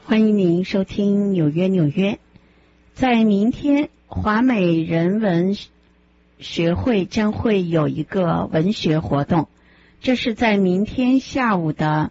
欢迎您收听纽约。在明天，华美人文学会将会有一个文学活动，这是在明天下午的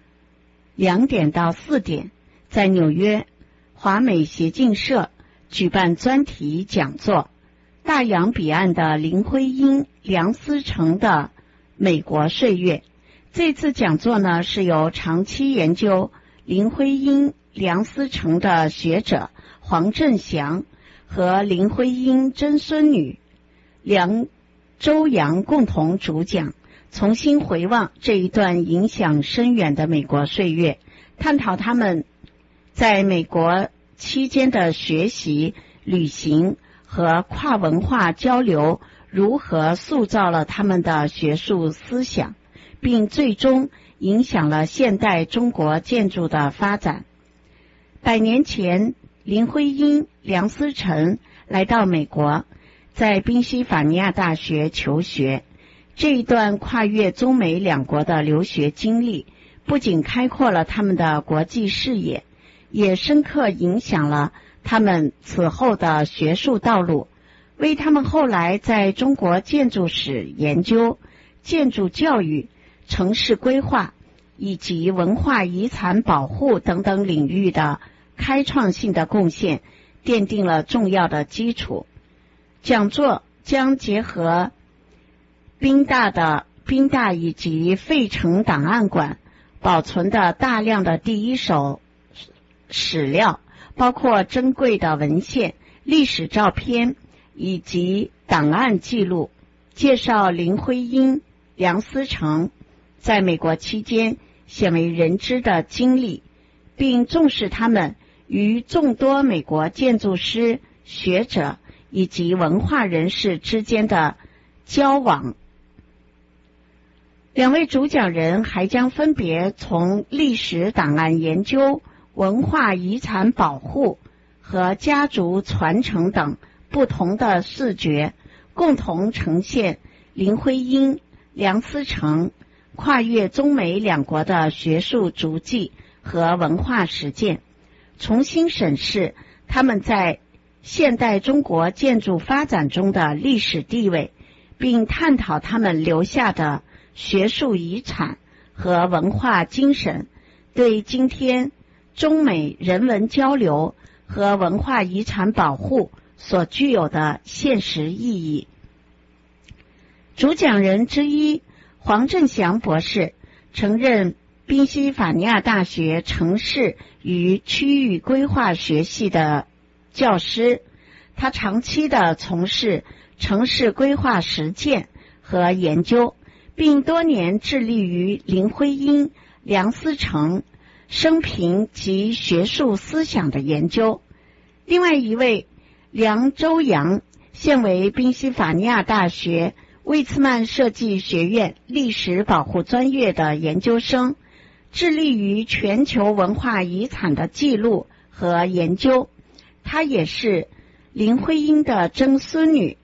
2点到4点，在纽约华美协进社举办专题讲座，大洋彼岸的林徽因、梁思成的美国岁月。这次讲座呢，是由长期研究林徽因、梁思成的学者黄振祥和林徽因曾孙女梁周扬共同主讲，重新回望这一段影响深远的美国岁月，探讨他们在美国期间的学习、旅行和跨文化交流如何塑造了他们的学术思想，并最终影响了现代中国建筑的发展。100年前，林徽因、梁思成来到美国，在宾夕法尼亚大学求学。这一段跨越中美两国的留学经历，不仅开阔了他们的国际视野，也深刻影响了他们此后的学术道路，为他们后来在中国建筑史研究、建筑教育、城市规划以及文化遗产保护等等领域的开创性的贡献奠定了重要的基础。讲座将结合宾大以及费城档案馆保存的大量的第一手史料，包括珍贵的文献、历史照片以及档案记录，介绍林徽因、梁思成在美国期间鲜为人知的经历，并重视他们与众多美国建筑师、学者以及文化人士之间的交往。2位主讲人还将分别从历史档案研究、文化遗产保护和家族传承等不同的视角，共同呈现林徽因、梁思成跨越中美两国的学术足迹和文化实践，重新审视他们在现代中国建筑发展中的历史地位，并探讨他们留下的学术遗产和文化精神对今天中美人文交流和文化遗产保护所具有的现实意义。主讲人之一黄振祥博士曾任宾夕法尼亚大学城市与区域规划学系的教师，他长期的从事城市规划实践和研究，并多年致力于林徽因、梁思成生平及学术思想的研究。另外一位梁周扬现为宾夕法尼亚大学魏茨曼设计学院历史保护专业的研究生，致力于全球文化遗产的记录和研究。她也是林徽因的曾孙女。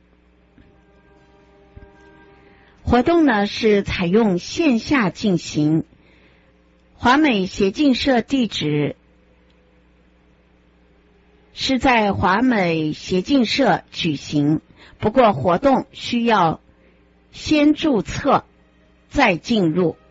活动呢是采用线下进行，华美协进社地址是在华美协进社举行，不过活动需要先注册再进入。